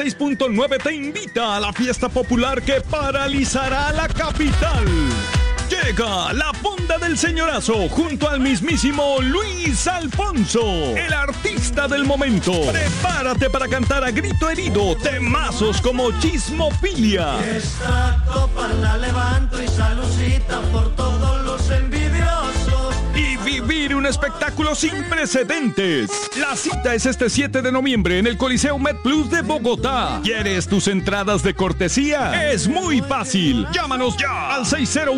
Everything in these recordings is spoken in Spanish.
6.9 te invita a la fiesta popular que paralizará la capital. Llega la Fonda del Señorazo junto al mismísimo Luis Alfonso, el artista del momento. Prepárate para cantar a grito herido temazos como Chismofilia. Esta copa la levanto y salucita por todos los envidiosos. Y vivir un espectáculo sin precedentes. La cita es este 7 de noviembre en el Coliseo MedPlus de Bogotá. ¿Quieres tus entradas de cortesía? Es muy fácil. Llámanos ya al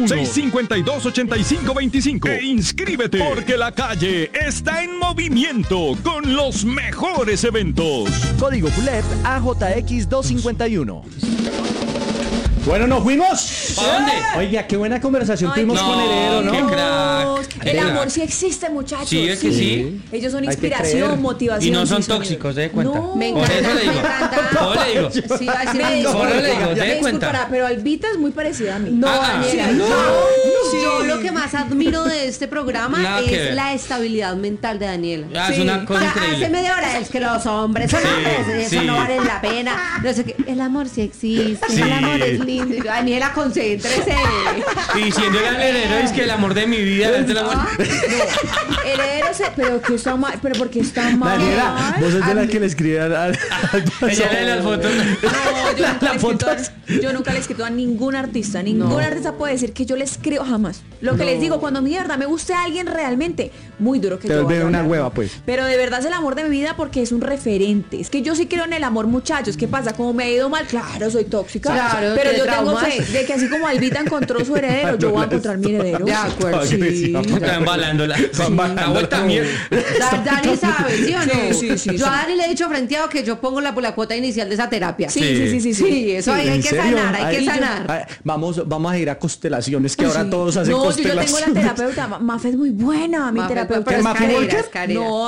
601-652-8525 e inscríbete, porque la calle está en movimiento con los mejores eventos. Código PULEP AJX 251. Bueno, ¿nos fuimos? ¿Para dónde? Oiga, qué buena conversación tuvimos con Heredero, ¿no? Qué crack. El amor sí existe, muchachos. Sí, es que sí. Ellos son Hay que inspiración, creer. motivación. Y no son sí, sonido. tóxicos, ¿de cuenta? No. Me Por encanta, eso le digo. me encanta. Por eso le digo. Sí, va a decir Me algo. Por eso le digo, disculpa, ¿te das cuenta? pero Albita es muy parecida a mí. No, Daniela, no. Sí. Yo lo que más admiro de este programa Nada que ver. es la estabilidad mental de Daniela. Es una O cosa sea, increíble. hace media hora es que los hombres son hombres, eso sí. no vale la pena. No sé qué. El amor sí existe, Sí. el amor es lindo. Y yo, Daniela, concéntrese. Y diciéndole al heredero es que el amor de mi vida es el amor. Heredero, pero que está mal, pero porque está mal. Daniela, vos sos de la que le escribe al Ella lee las fotos. No, Las fotos. yo nunca le he escrito a ningún artista. Ningún artista puede decir que yo le escribo jamás. Lo que les digo, cuando mi verdad me guste a alguien realmente, muy duro que Te yo vuelve vaya a una hablar. hueva, pues. Pero de verdad es el amor de mi vida porque es un referente. Es que yo sí creo en el amor, muchachos. ¿Qué pasa? Como me ha ido mal, claro, soy tóxica. Claro, pero te yo tengo traumas. fe de que así como Albita encontró su heredero, yo voy a encontrar mi heredero. De acuerdo. Sí. Está embalándola. La vuelta mierda. Dani sabe, ¿sí o no? Sí. Yo a Dani le he dicho frenteado que yo pongo la cuota inicial de esa terapia. Sí. Sí, eso hay ¿En que serio? sanar, hay que Ay, sanar. ay, vamos a ir a constelaciones, que ahora todos hacen No, yo ya tengo la constelaciones. terapeuta. Mafe es muy buena, mi Mafe, terapeuta. pero ¿Qué, es Mafe carrera, Walker? es carrera. No.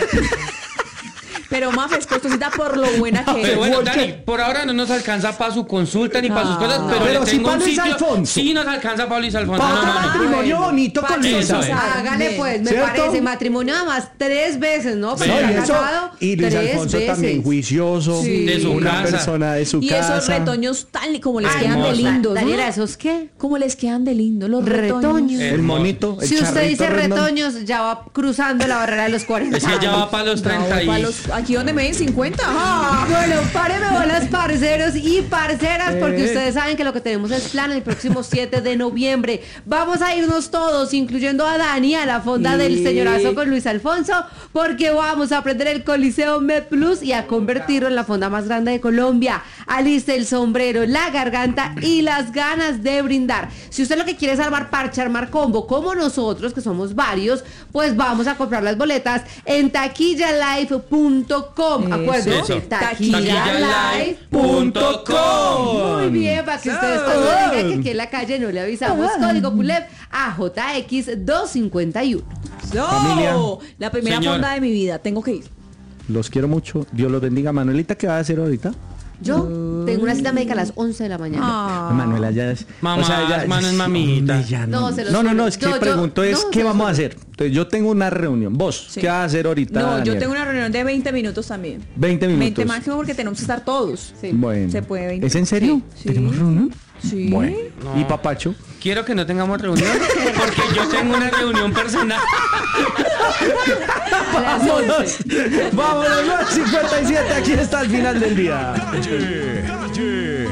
Pero Mafe es costosita por lo buena que Pero es. bueno, Dani, por ahora no nos alcanza para su consulta ni para sus cosas, pero Pero le sí tengo para un Luis sitio. Alfonso. Sí nos alcanza para Luis Alfonso. Para No, otro no, no. matrimonio bonito con Eso Luisa. es. Hágale pues, me ¿Cierto? parece matrimonio nada más 3 veces, ¿no? Pero No, está y eso, casado y Luis 3 Alfonso veces. también juicioso, Sí. De su una casa. persona de su Y casa. esos retoños tan como les Ay, quedan de hermoso. lindos. Daniela, ¿no? ¿esos qué? ¿Cómo les quedan de lindos los retoños? Retoños. El monito, el Si usted charrito dice redondo. retoños, ya va cruzando la barrera de los 40. Es que ya va para los 30 y... Aquí donde me den 50. Bueno, páreme bolas, parceros y parceras, porque ustedes saben que lo que tenemos es plan el próximo 7 de noviembre. Vamos a irnos todos, incluyendo a Dani, a la fonda del señorazo con Luis Alfonso, porque vamos a prender el Coliseo MedPlus y a convertirlo en la fonda más grande de Colombia. Aliste el sombrero, la garganta y las ganas de brindar. Si usted lo que quiere es armar parche, armar combo, como nosotros, que somos varios, pues vamos a comprar las boletas en taquillalive.com. ¿Acuerdo? Eso. Taquillalive.com. Muy bien, para que ustedes cuando digan que aquí en la calle no le avisamos. Código PULEP AJX 251. Familia. La primera Señor. fonda de mi vida. Tengo que ir. Los quiero mucho. Dios los bendiga. Manuelita, ¿qué va a hacer ahorita? Yo tengo una cita médica a las 11 de la mañana. Manuela ya es... Mamá, hermano, es mamita. Hombre, ya No, se los no, juro. es que Yo- pregunto es no, ¿qué se los vamos a juro. hacer? Entonces yo tengo una reunión. Vos, Sí. ¿qué vas a hacer ahorita, No, yo Daniela? tengo una reunión de 20 minutos también. 20 minutos. 20 máximo porque tenemos que estar todos. Sí. Bueno. Se puede 20. ¿Es en serio? Sí. ¿Tenemos reunión? Sí. Bueno. No. ¿Y Papacho? Quiero que no tengamos reunión porque yo tengo una reunión personal. Vámonos, 57, aquí está el final del día. Calle